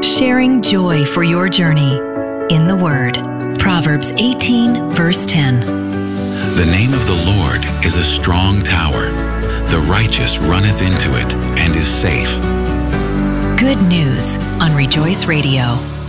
sharing joy for your journey in the Word. Proverbs 18, verse 10. The name of the Lord is a strong tower. The righteous runneth into it and is safe. Good news on Rejoice Radio.